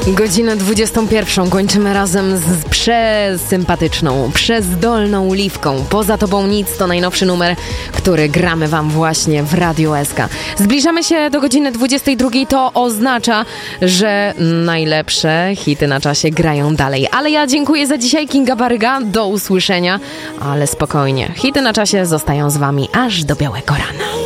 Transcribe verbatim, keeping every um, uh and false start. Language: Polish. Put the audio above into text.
Godzinę dwudziestą pierwszą kończymy razem z przesympatyczną, przezdolną Liwką. Poza tobą nic to najnowszy numer, który gramy wam właśnie w Radiu S K. Zbliżamy się do godziny dwudziestej drugiej, to oznacza, że najlepsze hity na czasie grają dalej. Ale ja dziękuję za dzisiaj, Kinga Baryga, do usłyszenia, ale spokojnie, hity na czasie zostają z wami aż do białego rana.